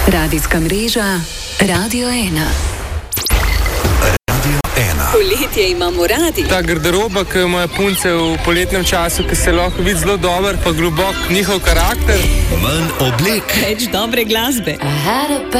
Radijska mreža Radio 1. Poletje imamo radi. Ta garderoba, ki jo imajo punce v poletnem času, ki se lahko vidi zelo dober, pa globok njihov karakter. Manj oblek. Več dobre glasbe.